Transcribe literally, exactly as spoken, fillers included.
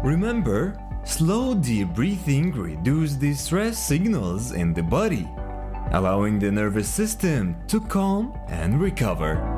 Remember, slow deep breathing reduces the stress signals in the body, allowing the nervous system to calm and recover.